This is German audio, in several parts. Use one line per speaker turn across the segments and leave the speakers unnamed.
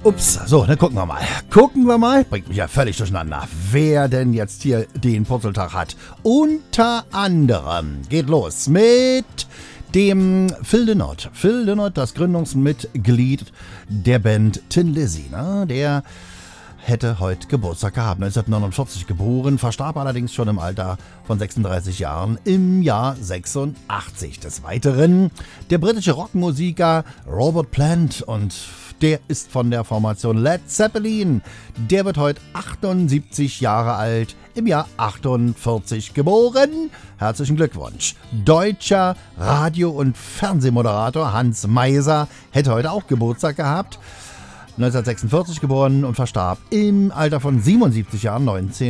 Ups, so, dann gucken wir mal. Bringt mich ja völlig durcheinander, wer denn jetzt hier den Purzeltag hat. Unter anderem geht los mit dem Phil Lynott. Phil Lynott, das Gründungsmitglied der Band Tin Lizzy. Ne? Der hätte heute Geburtstag gehabt. 1949 geboren, verstarb allerdings schon im Alter von 36 Jahren im Jahr 86. Des Weiteren der britische Rockmusiker Robert Plant, und der ist von der Formation Led Zeppelin. Der wird heute 78 Jahre alt, im Jahr 48 geboren. Herzlichen Glückwunsch. Deutscher Radio- und Fernsehmoderator Hans Meiser hätte heute auch Geburtstag gehabt. 1946 geboren und verstarb im Alter von 77 Jahren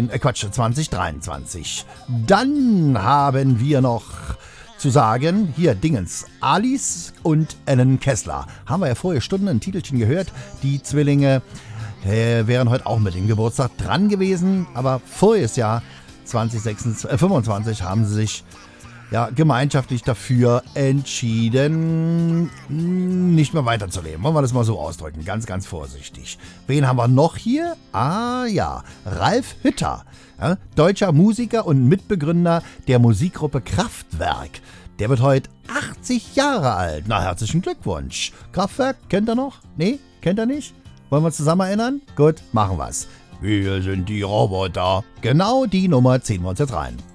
2023. Dann haben wir noch zu sagen, hier Dingens, Alice und Ellen Kessler. Haben wir ja vorher Stunden ein Titelchen gehört. Die Zwillinge wären heute auch mit dem Geburtstag dran gewesen. Aber voriges Jahr 2025 haben sie sich gemeinschaftlich dafür entschieden, nicht mehr weiterzuleben. Wollen wir das mal so ausdrücken, ganz, ganz vorsichtig. Wen haben wir noch hier? Ralf Hütter, deutscher Musiker und Mitbegründer der Musikgruppe Kraftwerk. Der wird heute 80 Jahre alt. Na, herzlichen Glückwunsch. Kraftwerk, kennt er noch? Nee, kennt er nicht? Wollen wir uns zusammen erinnern? Gut, machen wir's. Wir sind die Roboter. Genau die Nummer ziehen wir uns jetzt rein.